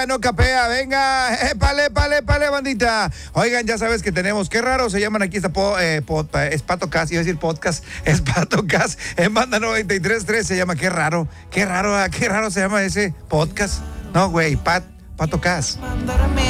No capea, venga, épale, bandita. Oigan, ya sabes que tenemos, qué raro se llaman aquí es Patocast, iba a decir podcast, es Patocast, en Banda 93.3 se llama, qué raro se llama ese podcast. No, güey, Patocast.